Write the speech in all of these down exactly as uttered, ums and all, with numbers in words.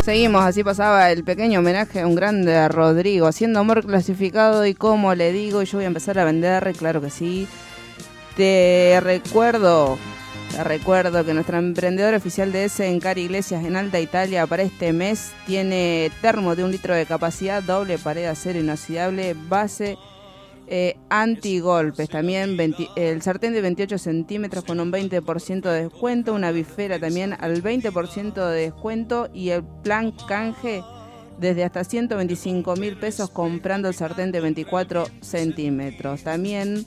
Seguimos, así pasaba el pequeño homenaje a un grande, a Rodrigo, haciendo amor clasificado. Y como le digo, yo voy a empezar a vender, claro que sí. Te recuerdo, te recuerdo que nuestra emprendedora oficial de ese en Cari Iglesias en Alta Italia para este mes tiene termo de un litro de capacidad, doble pared de acero inoxidable, base eh, antigolpes. También veinte, el sartén de veintiocho centímetros con un veinte por ciento de descuento, una bifera también al veinte por ciento de descuento y el plan canje desde hasta ciento veinticinco mil pesos comprando el sartén de veinticuatro centímetros. También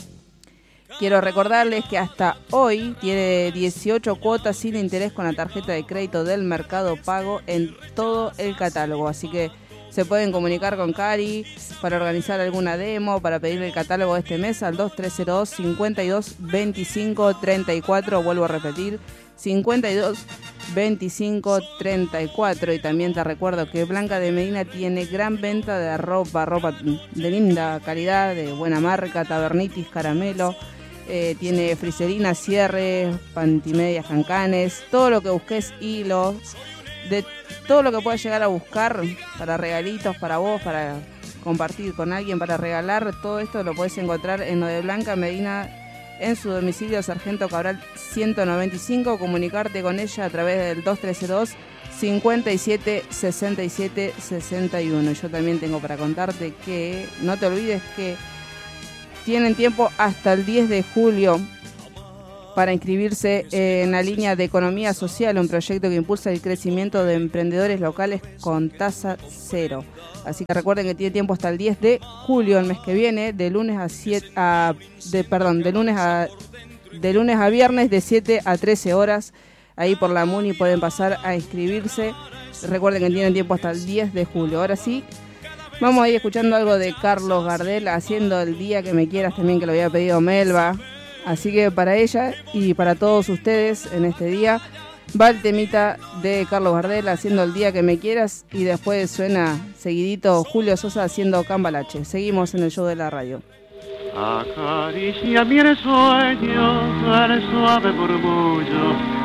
quiero recordarles que hasta hoy tiene dieciocho cuotas sin interés con la tarjeta de crédito del Mercado Pago en todo el catálogo. Así que se pueden comunicar con Cari para organizar alguna demo, para pedir el catálogo de este mes al dos tres cero dos, cincuenta y dos, veinticinco, treinta y cuatro. Vuelvo a repetir, cincuenta y dos, veinticinco, treinta y cuatro. Y también te recuerdo que Blanca de Medina tiene gran venta de ropa, ropa de linda calidad, de buena marca, tabernitis, caramelo. Eh, tiene friserina, cierres, pantimedias, cancanes, todo lo que busques, hilos, de todo lo que puedas llegar a buscar para regalitos, para vos, para compartir con alguien, para regalar. Todo esto lo podés encontrar en lo de Blanca Medina en su domicilio Sargento Cabral ciento noventa y cinco. Comunicarte con ella a través del dos tres cero dos, cincuenta y siete, sesenta y siete, sesenta y uno. Yo también tengo para contarte que no te olvides que tienen tiempo hasta el diez de julio para inscribirse en la línea de Economía Social, un proyecto que impulsa el crecimiento de emprendedores locales con tasa cero. Así que recuerden que tiene tiempo hasta el diez de julio, el mes que viene, de lunes a siete a de perdón, de lunes a de lunes a viernes de siete a trece horas. Ahí por la MUNI pueden pasar a inscribirse. Recuerden que tienen tiempo hasta el diez de julio. Ahora sí, vamos a ir escuchando algo de Carlos Gardel, haciendo El día que me quieras, también, que lo había pedido Melba. Así que para ella y para todos ustedes en este día va el temita de Carlos Gardel, haciendo El día que me quieras, y después suena seguidito Julio Sosa haciendo Cambalache. Seguimos en el show de la radio. Acaricia mi sueño, el suave murmullo